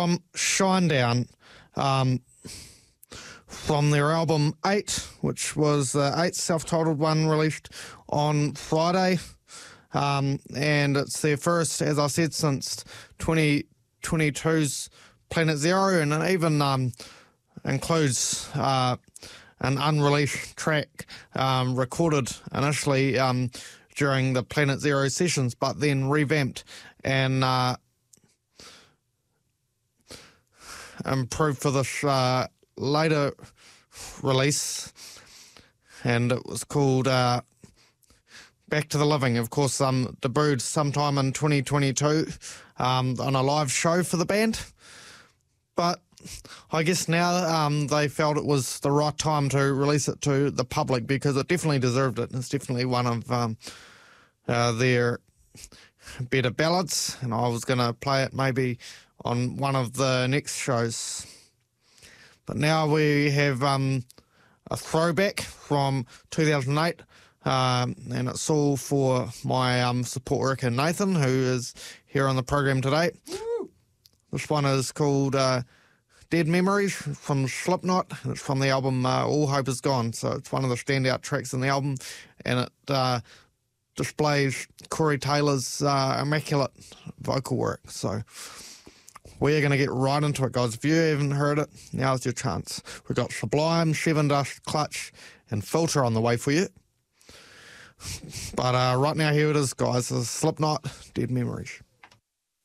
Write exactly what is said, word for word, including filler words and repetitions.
from Shinedown, um, from their album eight, which was the eighth self-titled one released on Friday. Um, and it's their first, as I said, since twenty twenty-two's Planet Zero, and it even um, includes uh, an unreleased track um, recorded initially um, during the Planet Zero sessions, but then revamped and uh, improved for this uh, later release, and it was called uh, Back to the Living. Of course, um, debuted sometime in twenty twenty-two um, on a live show for the band, but I guess now um, they felt it was the right time to release it to the public because it definitely deserved it. It's definitely one of um, uh, their better ballads, and I was going to play it maybe on one of the next shows. But now we have um, a throwback from two thousand eight, um, and it's all for my um, support worker Nathan, who is here on the program today. Woo! This one is called Uh, Dead Memories from Slipknot, and it's from the album uh, All Hope Is Gone. So it's one of the standout tracks in the album, and it uh, displays Corey Taylor's uh, immaculate vocal work. So we're going to get right into it, guys. If you haven't heard it, now's your chance. We've got Sublime, Sevendust, Clutch, and Filter on the way for you. But uh, right now, here it is, guys. This is Slipknot, Dead Memories.